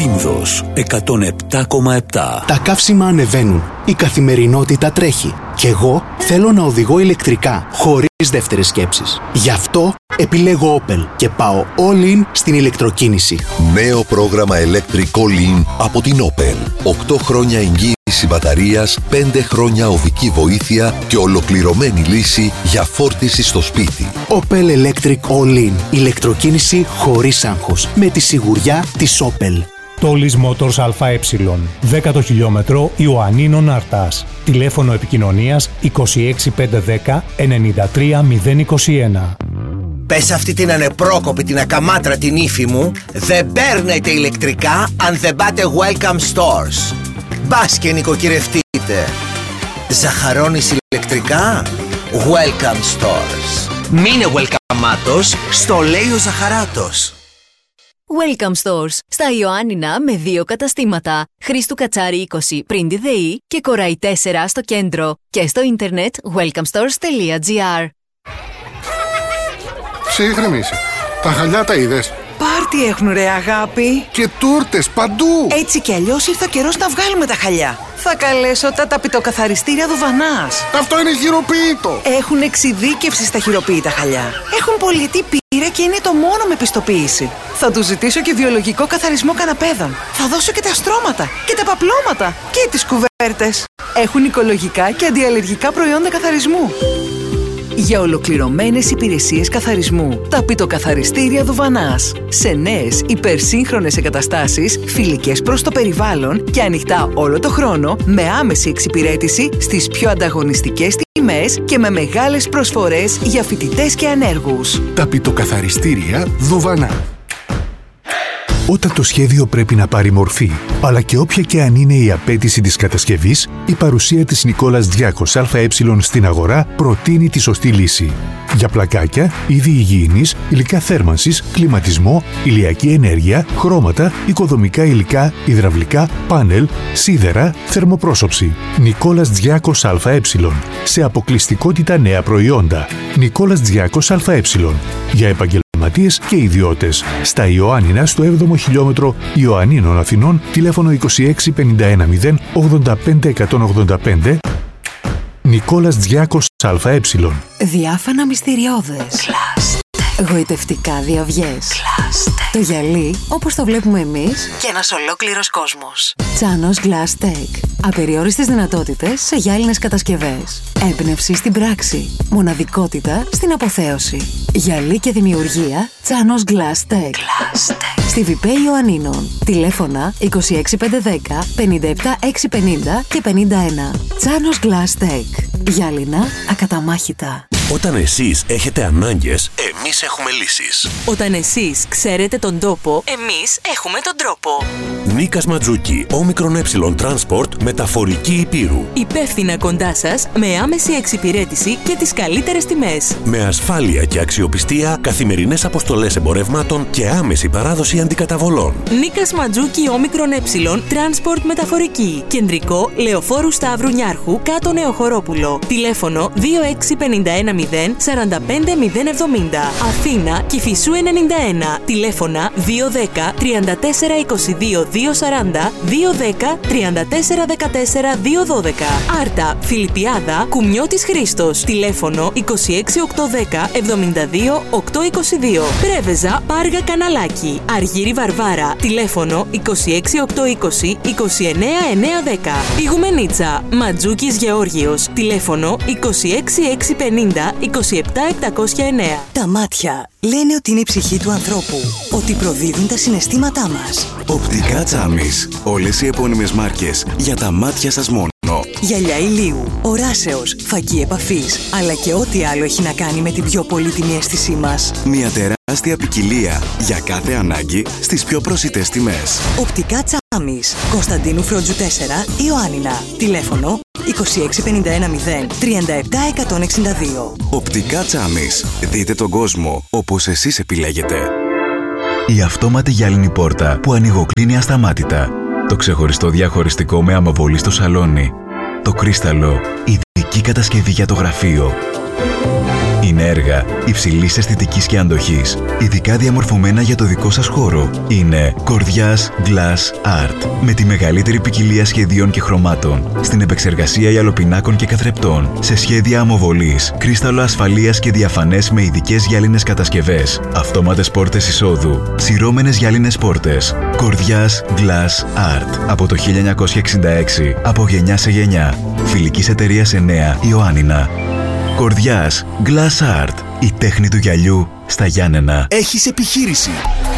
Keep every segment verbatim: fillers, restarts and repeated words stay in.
Πίνδος εκατόν επτά κόμμα επτά. Τα καύσιμα ανεβαίνουν. Η καθημερινότητα τρέχει. Κι εγώ θέλω να οδηγώ ηλεκτρικά, χωρίς δεύτερες σκέψεις. Γι' αυτό επιλέγω Opel και πάω all in στην ηλεκτροκίνηση. Νέο πρόγραμμα Electric All In από την Opel. οκτώ χρόνια εγγύηση μπαταρίας, πέντε χρόνια οδική βοήθεια και ολοκληρωμένη λύση για φόρτιση στο σπίτι. Opel Electric All In. Ηλεκτροκίνηση χωρίς άγχος. Με τη σιγουριά της Opel. Τόλις Motors ΑΕ, δέκατο χιλιόμετρο Ιωαννίνων Αρτάς. Τηλέφωνο επικοινωνίας είκοσι έξι πεντακόσια δέκα ενενήντα τρία μηδέν είκοσι ένα. Πες αυτή την ανεπρόκοπη, την ακαμάτρα την ύφη μου, δεν παίρνετε ηλεκτρικά αν δεν πάτε Welcome Stores. Μπας και νοικοκυρευτείτε. Ζαχαρώνεις ηλεκτρικά? Welcome Stores. Μείνε welcome-άτος, στο λέει ο Ζαχαράτος. Welcome Stores, στα Ιωάννινα με δύο καταστήματα. Χρήστου Κατσάρη είκοσι πριν τη ΔΕΗ και Κοραϊ τέσσερα στο κέντρο. Και στο ίντερνετ welcome stores τελεία gr. Ψύχρεμη είσαι. Τα χαλιά τα είδες? Πάρτι έχουν ρε αγάπη. Και τούρτες παντού. Έτσι κι αλλιώς ήρθε ο καιρός να βγάλουμε τα χαλιά. Θα καλέσω τα ταπητοκαθαριστήρια Δουβανάς. Αυτό είναι χειροποίητο. Έχουν εξειδίκευση στα χειροποίητα χαλιά. Έχουν πολιτή πείρα και είναι το μόνο με πιστοποίηση. Θα του ζητήσω και βιολογικό καθαρισμό καναπέδων. Θα δώσω και τα στρώματα και τα παπλώματα και τις κουβέρτες. Έχουν οικολογικά και αντιαλλεργικά προϊόντα καθαρισμού. Για ολοκληρωμένες υπηρεσίες καθαρισμού, ταπητοκαθαριστήρια Δουβανάς. Σε νέες υπερσύγχρονες εγκαταστάσεις, φιλικές προς το περιβάλλον και ανοιχτά όλο το χρόνο, με άμεση εξυπηρέτηση στις πιο ανταγωνιστικές τιμές και με μεγάλες προσφορές για φοιτητές και ανέργους. Ταπητοκαθαριστήρια Δουβανά. Όταν το σχέδιο πρέπει να πάρει μορφή, αλλά και όποια και αν είναι η απέτηση της κατασκευής, η παρουσία της Νικόλας Διάκος ΑΕ στην αγορά προτείνει τη σωστή λύση. Για πλακάκια, είδη υγιεινής, υλικά θέρμανσης, κλιματισμό, ηλιακή ενέργεια, χρώματα, οικοδομικά υλικά, υδραυλικά, πάνελ, σίδερα, θερμοπρόσωψη. Νικόλας Διάκος ΑΕ. Σε αποκλειστικότητα νέα προϊόντα. Νικόλας Διάκος ΑΕ. Για επαγγελματίες και ιδιώτες. Στα Ιωάννινα, στο έβδομο χιλιόμετρο Ιωαννίνων Αθηνών, τηλέφωνο είκοσι έξι πενήντα ένα μηδέν ογδόντα πέντε εκατόν ογδόντα πέντε. Νικόλας Διάκος ΑΕ. Διάφανα μυστηριώδες. Γοητευτικά διαυγές. Το γυαλί όπως το βλέπουμε εμείς και ένας ολόκληρος κόσμος. Τσάνος Glass Tech. Απεριόριστες δυνατότητες σε γυάλινες κατασκευές. Έμπνευση στην πράξη. Μοναδικότητα στην αποθέωση. Γυαλί και δημιουργία Τσάνος Glass Tech. Στη Βιπέ Ιωαννίνων. Τηλέφωνα είκοσι έξι πεντακόσια δέκα πενήντα επτά εξακόσια πενήντα και πενήντα ένα. Τσάνος Glass Tech. Γυάλινα ακαταμάχητα. Όταν εσείς έχετε ανάγκες, εμείς έχουμε λύσεις. Όταν εσείς ξέρετε τον τόπο, εμείς έχουμε τον τρόπο. Νίκας Ματζούκι, όμικρον ε Transport, μεταφορική Υπήρου. Υπεύθυνα κοντά σας, με άμεση εξυπηρέτηση και τις καλύτερες τιμές. Με ασφάλεια και αξιοπιστία, καθημερινές αποστολές εμπορευμάτων και άμεση παράδοση αντικαταβολών. Νίκας Ματζούκι, όμικρον ε Transport, μεταφορική. Κεντρικό, Λεωφόρου Σταύρου Νιάρχου, κάτω Νεοχωρόπουλο. Τηλέφωνο δύο έξι πενήντα ένα μηδέν σαράντα πέντε μηδέν εβδομήντα. Αθήνα, Κηφισού ενενήντα ένα. Τηλέφωνα δύο δέκα τριάντα τέσσερα είκοσι δύο δύο σαράντα, δύο δέκα τριάντα τέσσερα δεκατέσσερα δύο δώδεκα. Άρτα, Φιλιππιάδα, Κουμιώτης Χρήστος. Τηλέφωνο είκοσι έξι οκτακόσια δέκα εβδομήντα δύο οκτακόσια είκοσι δύο. Πρέβεζα, Πάργα Καναλάκι. Αργύρι Βαρβάρα. Τηλέφωνο είκοσι έξι οκτακόσια είκοσι είκοσι εννέα εννιακόσια δέκα. Ιγουμενίτσα, Ματζούκης Γεώργιος. Τηλέφωνο είκοσι έξι εξακόσια πενήντα είκοσι επτά επτακόσια εννέα. Τα μάτια λένε ότι είναι η ψυχή του ανθρώπου, ότι προδίδουν τα συναισθήματά μας. Οπτικά Τσάμις. Όλες οι επώνυμες μάρκες για τα μάτια σας μόνο. Γυαλιά ηλίου, οράσεως, φακή επαφής, αλλά και ό,τι άλλο έχει να κάνει με την πιο πολύτιμη αίσθησή μας. Μια τεράστια ποικιλία για κάθε ανάγκη στις πιο προσιτές τιμές. Οπτικά Τσάμις. Κωνσταντίνου Φρόντζου τέσσερα, Ιωάννινα. Τηλέφωνο είκοσι έξι πενήντα ένα μηδέν τριάντα επτά εκατόν εξήντα δύο. Οπτικά Τσάμις. Δείτε τον κόσμο όπως εσείς επιλέγετε. Η αυτόματη γυάλινη πόρτα που ανοιγοκλίνει ασταμάτητα. Το ξεχωριστό διαχωριστικό με αμοβολή στο σαλόνι. Το κρίσταλο, ειδική κατασκευή για το γραφείο. Είναι έργα υψηλής αισθητικής και αντοχής, ειδικά διαμορφωμένα για το δικό σας χώρο. Είναι Κορδιάς Glass Art, με τη μεγαλύτερη ποικιλία σχεδίων και χρωμάτων, στην επεξεργασία γυαλοπινάκων και καθρεπτών, σε σχέδια αμοβολής, κρίσταλο ασφαλείας και διαφανές με ειδικές γυάλινες κατασκευές, αυτόματες πόρτες εισόδου, σειρώμενες γυάλινες πόρτες. Κορδιάς Glass Art, από το χίλια εννιακόσια εξήντα έξι, από γενιά σε γενιά. Φιλικής εταιρείας εννέα, Ιωάννινα. Κορδιάς Glass Art, η τέχνη του γυαλιού στα Γιάννενα. Έχεις επιχείρηση?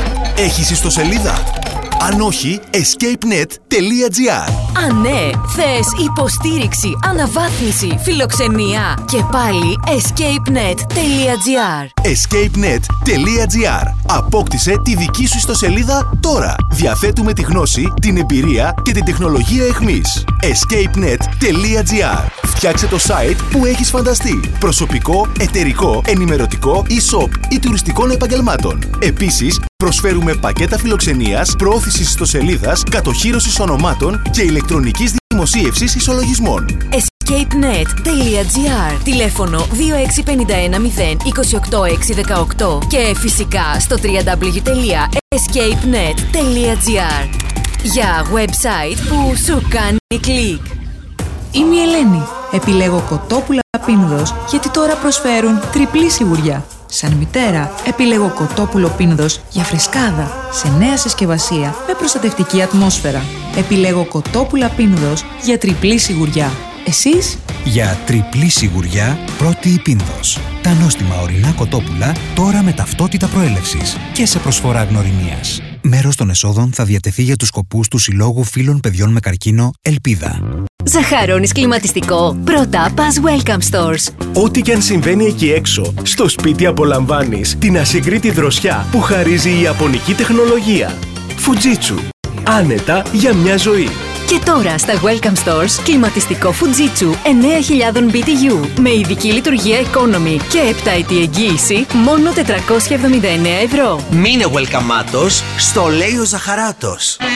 Έχεις ιστοσελίδα? Αν όχι, escapenet τελεία gr. Αν ναι, θες υποστήριξη, αναβάθμιση, φιλοξενία και πάλι escapenet τελεία gr. escapenet τελεία gr. Απόκτησε τη δική σου ιστοσελίδα τώρα. Διαθέτουμε τη γνώση, την εμπειρία και την τεχνολογία εχμής. escapenet τελεία gr. Φτιάξε το site που έχεις φανταστεί. Προσωπικό, εταιρικό, ενημερωτικό, e-shop ή τουριστικών επαγγελμάτων. Επίσης, προσφέρουμε πακέτα φιλοξενίας, προώθησης ιστοσελίδας, κατοχύρωσης ονομάτων και ηλεκτρονικής δημοσίευσης ισολογισμών. escapenet τελεία gr. Τηλέφωνο δύο έξι πέντε ένα μηδέν δύο οκτώ έξι ένα οκτώ και φυσικά στο double-u double-u double-u τελεία escapenet τελεία gr για website που σου κάνει κλικ. Είμαι η Ελένη. Επιλέγω κοτόπουλα πίνουδος γιατί τώρα προσφέρουν τριπλή σιγουριά. Σαν μητέρα, επιλέγω κοτόπουλο πίνουδος για φρεσκάδα, σε νέα συσκευασία με προστατευτική ατμόσφαιρα. Επιλέγω κοτόπουλα πίνουδος για τριπλή σιγουριά. Εσείς? Για τριπλή σιγουριά, πρώτη η πίνδος. Τα νόστιμα ορεινά κοτόπουλα τώρα με ταυτότητα προέλευσης και σε προσφορά γνωριμίας. Μέρος των εσόδων θα διατεθεί για τους σκοπούς του Συλλόγου Φίλων Παιδιών με Καρκίνο Ελπίδα. Ζαχαρώνεις κλιματιστικό? Πρώτα πας Welcome Stores. Ό,τι και αν συμβαίνει εκεί έξω, στο σπίτι απολαμβάνεις την ασυγκρίτη δροσιά που χαρίζει η ιαπωνική τεχνολογία. Fujitsu. Άνετα για μια ζωή. Και τώρα στα Welcome Stores, κλιματιστικό Fujitsu εννέα χιλιάδες μπι τι γιου με ειδική λειτουργία economy και επτάετη εγγύηση μόνο τετρακόσια εβδομήντα εννέα ευρώ. Μείνε welcome στο λέει ο Ζαχαράτος.